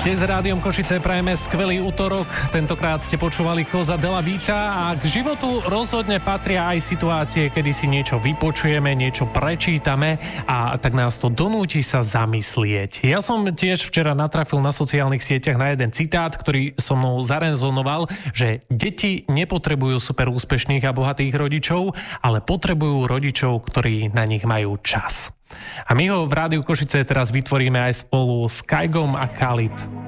Ste s Rádiom Košice, prajeme skvelý útorok. Tentokrát ste počúvali Koza de la Vita a k životu rozhodne patria aj situácie, kedy si niečo vypočujeme, niečo prečítame a tak nás to donúti sa zamyslieť. Ja som tiež včera natrafil na sociálnych sieťach na jeden citát, ktorý so mnou zarezonoval, že deti nepotrebujú super úspešných a bohatých rodičov, ale potrebujú rodičov, ktorí na nich majú čas. A my ho v Rádiu Košice teraz vytvoríme aj spolu s Kaigom a Khalid.